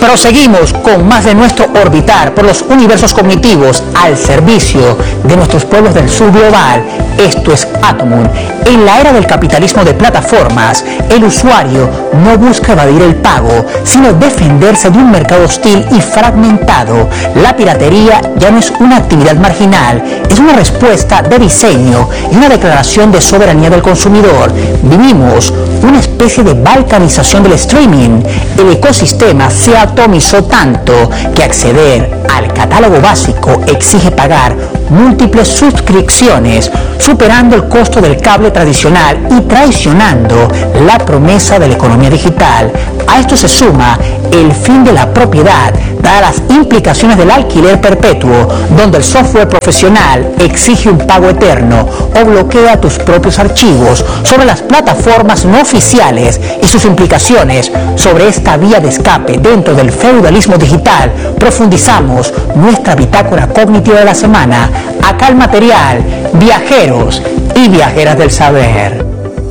Proseguimos con más de nuestro orbitar por los universos cognitivos al servicio de nuestros pueblos del sur global. Esto es Atomun. En la era del capitalismo de plataformas, el usuario no busca evadir el pago, sino defenderse de un mercado hostil y fragmentado. La piratería ya no es una actividad marginal, es una respuesta de diseño y una declaración de soberanía del consumidor. Vivimos una especie de balcanización del streaming. El ecosistema se atomizó tanto que acceder al catálogo básico exige pagar múltiples suscripciones, superando el costo del cable tradicional y traicionando la promesa de la economía digital. A esto se suma el fin de la propiedad, dadas las implicaciones del alquiler perpetuo, donde el software profesional exige un pago eterno o bloquea tus propios archivos. Sobre las plataformas no oficiales y sus implicaciones sobre esta vía de escape dentro del feudalismo digital, profundizamos nuestra bitácora cognitiva de la semana. Acá el material, viajeros y viajeras del saber.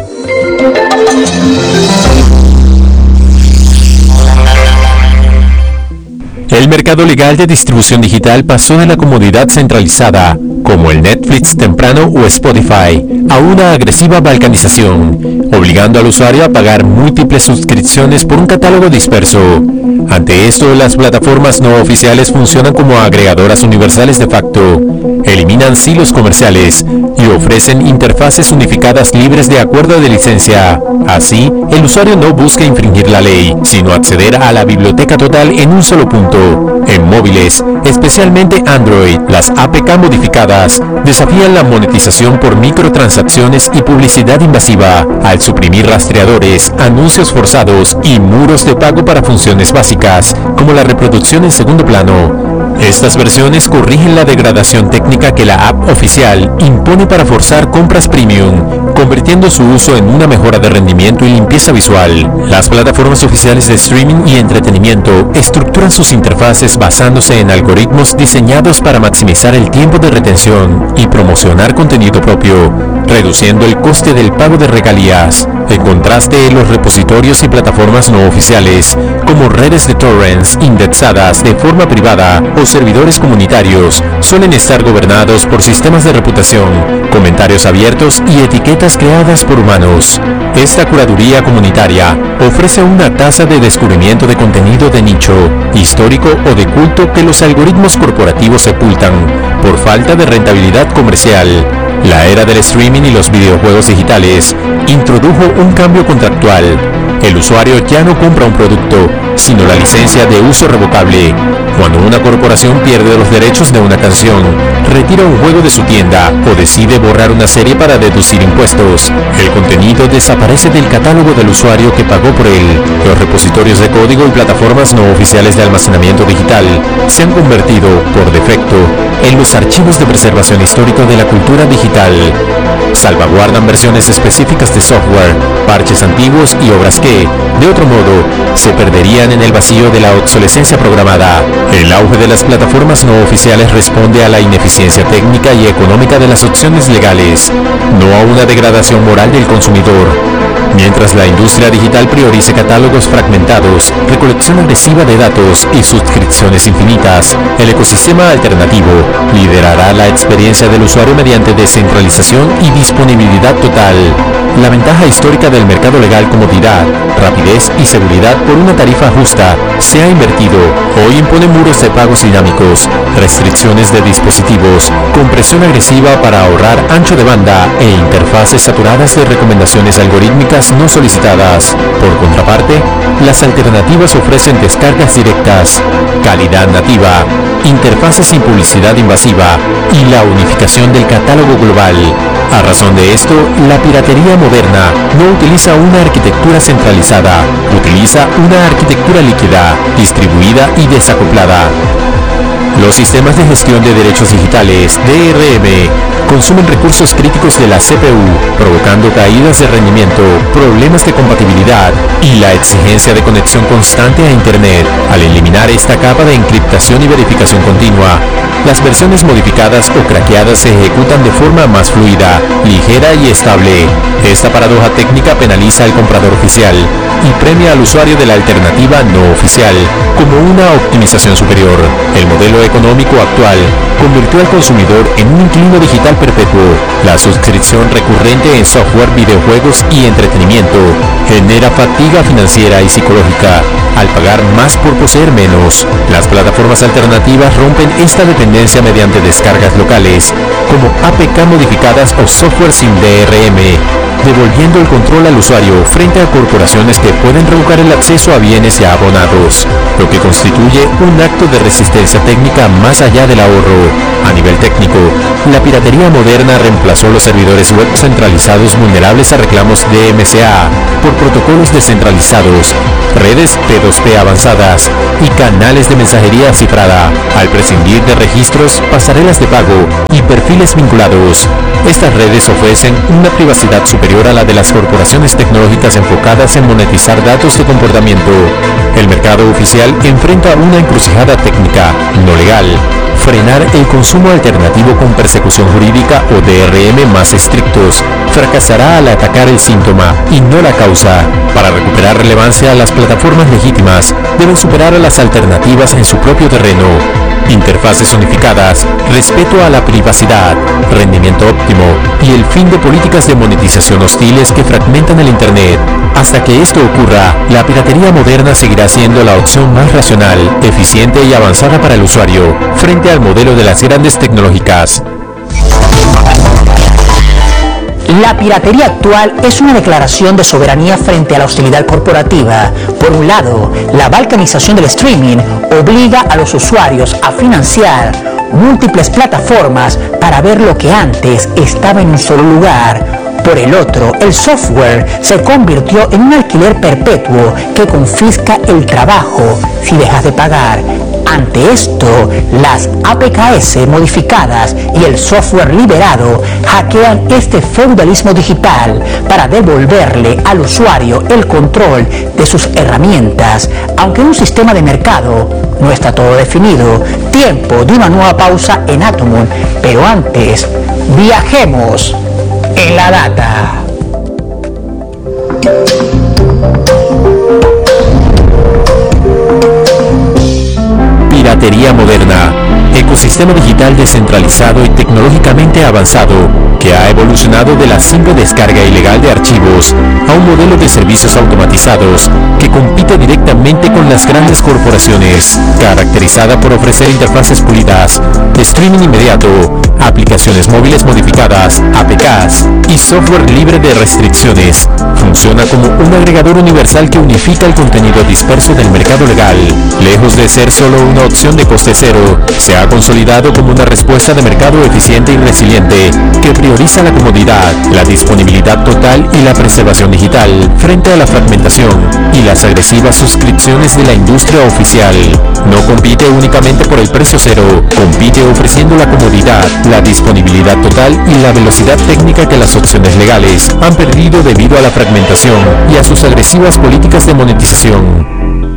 El mercado legal de distribución digital pasó de la comodidad centralizada, como el Netflix temprano o Spotify, a una agresiva balcanización, obligando al usuario a pagar múltiples suscripciones por un catálogo disperso. Ante esto, las plataformas no oficiales funcionan como agregadoras universales de facto, eliminan silos comerciales y ofrecen interfaces unificadas libres de acuerdo de licencia. Así, el usuario no busca infringir la ley, sino acceder a la biblioteca total en un solo punto. En móviles, especialmente Android, las APK modificadas desafían la monetización por microtransacciones y publicidad invasiva, al suprimir rastreadores, anuncios forzados y muros de pago para funciones básicas, como la reproducción en segundo plano. Estas versiones corrigen la degradación técnica que la app oficial impone para forzar compras premium, convirtiendo su uso en una mejora de rendimiento y limpieza visual. Las plataformas oficiales de streaming y entretenimiento estructuran sus interfaces basándose en algoritmos diseñados para maximizar el tiempo de retención y promocionar contenido propio, reduciendo el coste del pago de regalías. En contraste, los repositorios y plataformas no oficiales, como redes de torrents indexadas de forma privada o servidores comunitarios, suelen estar gobernados por sistemas de reputación, comentarios abiertos y etiquetas creadas por humanos. Esta curaduría comunitaria ofrece una tasa de descubrimiento de contenido de nicho, histórico o de culto que los algoritmos corporativos sepultan por falta de rentabilidad comercial. La era del streaming y los videojuegos digitales introdujo un cambio contractual. El usuario ya no compra un producto, sino la licencia de uso revocable. Cuando una corporación pierde los derechos de una canción, retira un juego de su tienda o decide borrar una serie para deducir impuestos, el contenido desaparece del catálogo del usuario que pagó por él. Los repositorios de código y plataformas no oficiales de almacenamiento digital se han convertido, por defecto, en los archivos de preservación histórica de la cultura digital. Salvaguardan versiones específicas de software, parches antiguos y obras que, de otro modo, se perderían en el vacío de la obsolescencia programada. El auge de las plataformas no oficiales responde a la ineficiencia técnica y económica de las opciones legales, no a una degradación moral del consumidor. Mientras la industria digital priorice catálogos fragmentados, recolección agresiva de datos y suscripciones infinitas, el ecosistema alternativo liderará la experiencia del usuario mediante descentralización y disponibilidad total. La ventaja histórica del mercado legal, comodidad, rapidez y seguridad por una tarifa justa, se ha invertido. Hoy impone muros de pagos dinámicos, restricciones de dispositivos, compresión agresiva para ahorrar ancho de banda e interfaces saturadas de recomendaciones algorítmicas no solicitadas. Por contraparte, las alternativas ofrecen descargas directas, calidad nativa, interfaces sin publicidad invasiva y la unificación del catálogo global. A razón de esto, la piratería moderna no utiliza una arquitectura centralizada, utiliza una arquitectura líquida, distribuida y desacoplada. Los sistemas de gestión de derechos digitales, DRM, consumen recursos críticos de la CPU, provocando caídas de rendimiento, problemas de compatibilidad y la exigencia de conexión constante a Internet. Al eliminar esta capa de encriptación y verificación continua, las versiones modificadas o craqueadas se ejecutan de forma más fluida, ligera y estable. Esta paradoja técnica penaliza al comprador oficial y premia al usuario de la alternativa no oficial como una optimización superior. El modelo económico actual convirtió al consumidor en un inquilino digital perpetuo. La suscripción recurrente en software, videojuegos y entretenimiento genera fatiga financiera y psicológica al pagar más por poseer menos. Las plataformas alternativas rompen esta dependencia mediante descargas locales, como APK modificadas o software sin DRM, devolviendo el control al usuario frente a corporaciones que pueden revocar el acceso a bienes ya abonados, lo que constituye un acto de resistencia técnica más allá del ahorro. A nivel técnico, la piratería moderna reemplazó los servidores web centralizados vulnerables a reclamos de MCA por protocolos descentralizados, redes P2P avanzadas y canales de mensajería cifrada, al prescindir de registros, pasarelas de pago y perfiles vinculados. Estas redes ofrecen una privacidad superior a la de las corporaciones tecnológicas enfocadas en monetizar datos de comportamiento. El mercado oficial enfrenta una encrucijada técnica, no legal: frenar el consumo alternativo con persecución jurídica o DRM más estrictos fracasará al atacar el síntoma y no la causa. Para recuperar relevancia, las plataformas legítimas deben superar a las alternativas en su propio terreno. Interfaces unificadas, respeto a la privacidad, rendimiento óptimo y el fin de políticas de monetización hostiles que fragmentan el Internet. Hasta que esto ocurra, la piratería moderna seguirá siendo la opción más racional, eficiente y avanzada para el usuario, frente al modelo de las grandes tecnológicas. La piratería actual es una declaración de soberanía frente a la hostilidad corporativa. Por un lado, la balcanización del streaming obliga a los usuarios a financiar múltiples plataformas para ver lo que antes estaba en un solo lugar. Por el otro, el software se convirtió en un alquiler perpetuo que confisca el trabajo si dejas de pagar. Ante esto, las APKs modificadas y el software liberado hackean este feudalismo digital para devolverle al usuario el control de sus herramientas. Aunque en un sistema de mercado no está todo definido, tiempo de una nueva pausa en Atomun, pero antes, viajemos en la data. Piratería moderna, ecosistema digital descentralizado y tecnológicamente avanzado que ha evolucionado de la simple descarga ilegal de archivos a un modelo de servicios automatizados que compite directamente con las grandes corporaciones, caracterizada por ofrecer interfaces pulidas, streaming inmediato, aplicaciones móviles modificadas, APKs y software libre de restricciones. Funciona como un agregador universal que unifica el contenido disperso del mercado legal. Lejos de ser solo una opción de coste cero, se ha consolidado como una respuesta de mercado eficiente y resiliente que prioriza la comodidad, la disponibilidad total y la preservación digital frente a la fragmentación y las agresivas suscripciones de la industria oficial. No compite únicamente por el precio cero, compite ofreciendo la comodidad, la disponibilidad total y la velocidad técnica que las opciones legales han perdido debido a la fragmentación y a sus agresivas políticas de monetización.